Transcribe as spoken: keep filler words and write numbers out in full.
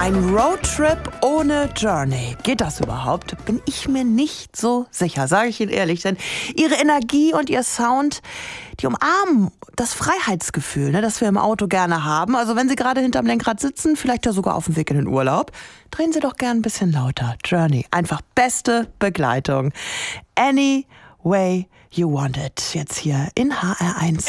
Ein Roadtrip ohne Journey. Geht das überhaupt? Bin ich mir nicht so sicher, sage ich Ihnen ehrlich. Denn Ihre Energie und Ihr Sound, die umarmen das Freiheitsgefühl, ne, das wir im Auto gerne haben. Also wenn Sie gerade hinterm Lenkrad sitzen, vielleicht ja sogar auf dem Weg in den Urlaub, drehen Sie doch gern ein bisschen lauter. Journey, einfach beste Begleitung. Any way you want it. Jetzt hier in H R eins.